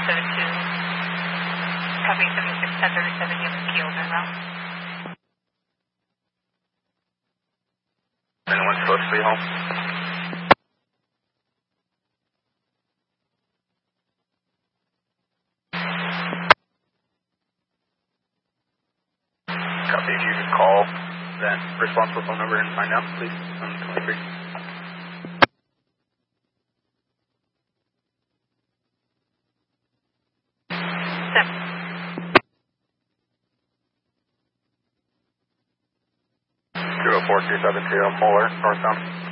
Copy 76 1037, you have a keel en route. Anyone supposed to be home? Copy, if you could call that responsible phone number and find out, please, on 23. Zero 4372 Moeller, northbound.